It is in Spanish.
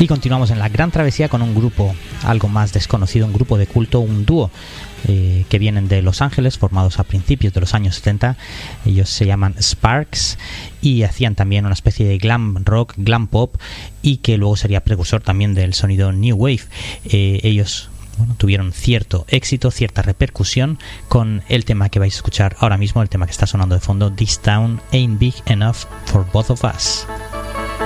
Y continuamos en la gran travesía con un grupo algo más desconocido, un grupo de culto, un dúo que vienen de Los Ángeles, formados a principios de los años 70. Ellos se llaman Sparks y hacían también una especie de glam rock, glam pop, y que luego sería precursor también del sonido New Wave. Ellos tuvieron cierto éxito, cierta repercusión con el tema que vais a escuchar ahora mismo, el tema que está sonando de fondo, This Town Ain't Big Enough for Both of Us.